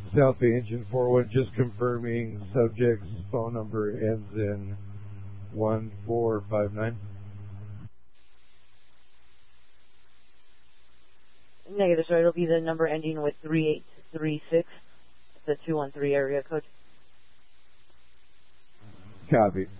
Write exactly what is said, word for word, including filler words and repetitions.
South Bay Engine four one, just confirming subject's phone number ends in one four five nine. Negative, sir. It'll be the number ending with three eight three six, the two one three area code. Copy.